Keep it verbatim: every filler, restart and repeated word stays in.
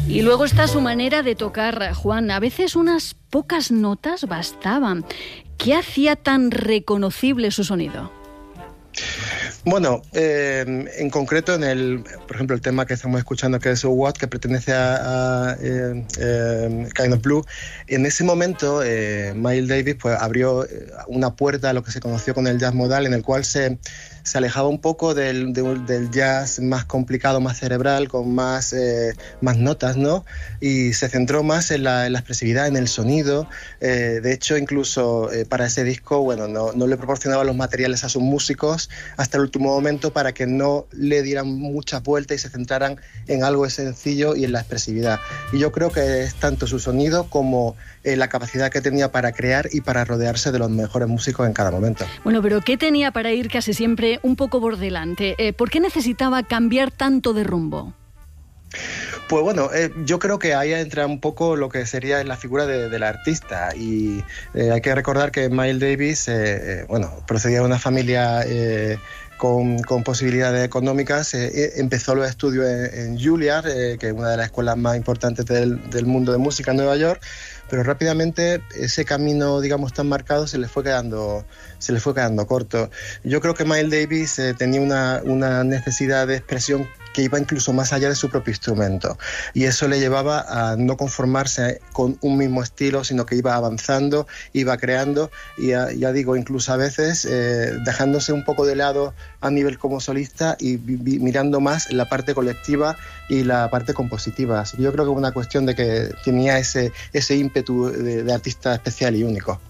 Y luego está su manera de tocar, Juan. A veces unas pocas notas bastaban. ¿Qué hacía tan reconocible su sonido? Bueno, eh, en concreto en el, por ejemplo, el tema que estamos escuchando, que es So What, que pertenece a, a eh, eh, Kind of Blue, en ese momento eh, Miles Davis pues abrió una puerta a lo que se conoció con el jazz modal, en el cual se, se alejaba un poco del, de, del jazz más complicado, más cerebral, con más, eh, más notas, ¿no? Y se centró más en la, en la expresividad, en el sonido. Eh, de hecho, incluso eh, para ese disco, bueno, no, no le proporcionaba los materiales a sus músicos hasta el último momento para que no le dieran muchas vueltas y se centraran en algo sencillo y en la expresividad. Y yo creo que es tanto su sonido como eh, la capacidad que tenía para crear y para rodearse de los mejores músicos en cada momento. Bueno, pero ¿qué tenía para ir casi siempre un poco por delante? Eh, ¿Por qué necesitaba cambiar tanto de rumbo? Pues bueno, eh, yo creo que ahí entra un poco lo que sería la figura de, del artista y eh, hay que recordar que Miles Davis, eh, eh, bueno, procedía de una familia eh, con, con posibilidades económicas, eh, empezó los estudios en, en Juilliard, eh, que es una de las escuelas más importantes del, del mundo de música en Nueva York, pero rápidamente ese camino, digamos, tan marcado se le fue quedando, se le fue quedando corto. Yo creo que Miles Davis eh, tenía una, una necesidad de expresión que iba incluso más allá de su propio instrumento, y eso le llevaba a no conformarse con un mismo estilo, sino que iba avanzando, iba creando, y ya, ya digo, incluso a veces eh, dejándose un poco de lado a nivel como solista y vi, mirando más la parte colectiva y la parte compositiva. Así que yo creo que es una cuestión de que tenía ese, ese ímpetu de, de artista especial y único.